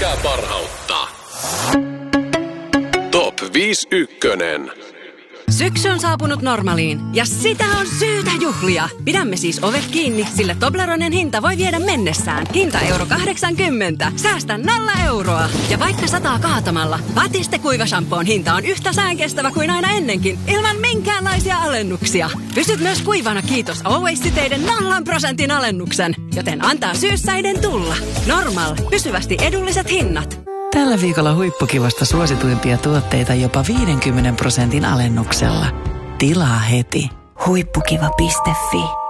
Mikä parhautta? Top 5 ykkönen. Syksy on saapunut Normaliin ja sitä on syytä juhlia. Pidämme siis ovet kiinni, sillä Tobleronen hinta voi viedä mennessään. Hinta €80. Säästä 0 euroa. Ja vaikka sataa kaatamalla, Batiste kuivashampoon hinta on yhtä säänkestävä kuin aina ennenkin, ilman minkäänlaisia alennuksia. Pysyt myös kuivana kiitos Always-siteiden 0% alennuksen, joten antaa syyssäiden tulla. Normal. Pysyvästi edulliset hinnat. Tällä viikolla huippukivasta suosituimpia tuotteita jopa 50% alennuksella. Tilaa heti. Huippukiva.fi